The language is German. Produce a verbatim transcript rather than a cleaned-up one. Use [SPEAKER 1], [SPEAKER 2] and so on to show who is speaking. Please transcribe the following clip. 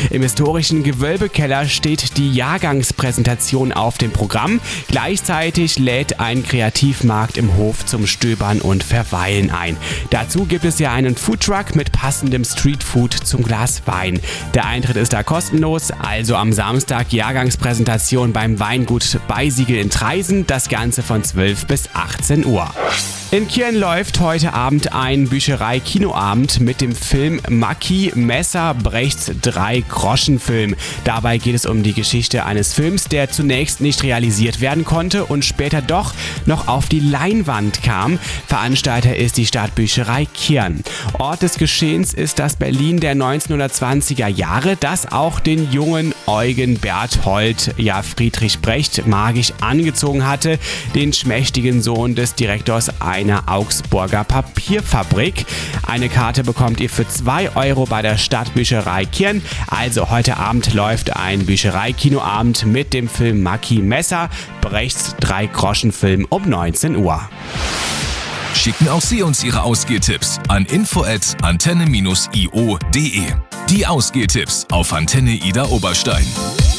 [SPEAKER 1] Im historischen Gewölbekeller steht die Jahrgangspräsentation auf dem Programm. Gleichzeitig lädt ein Kreativmarkt im Hof zum Stöbern und Verweilen ein. Dazu gibt es ja einen Foodtruck mit passendem Streetfood zum Glas Wein. Der Eintritt ist da kostenlos, also am Samstag Jahrgangspräsentation beim Weingut Beisiegel in Traisen, das Ganze von zwölf bis achtzehn Uhr. In Kirn läuft heute Abend ein Bücherei-Kinoabend mit dem Film Maki Messer Brechts Drei-Groschen-Film. Dabei geht es um die Geschichte eines Films, der zunächst nicht realisiert werden konnte und später doch noch auf die Leinwand kam. Veranstalter ist die Stadtbücherei Kirn. Ort des Geschehens ist das Berlin der neunzehnhundertzwanziger Jahre, das auch den jungen Eugen Berthold, ja Friedrich Brecht, magisch angezogen hatte, den schmächtigen Sohn des Direktors einer Augsburger Papierfabrik. Eine Karte bekommt ihr für zwei Euro bei der Stadtbücherei Kirn. Also heute Abend läuft ein Bücherei-Kinoabend mit dem Film Maki Messer, Brechts Drei-Groschen-Film um neunzehn Uhr.
[SPEAKER 2] Schicken auch Sie uns Ihre Ausgehtipps an info at antenne dash i o punkt de. Die Ausgehtipps auf Antenne Ida Oberstein.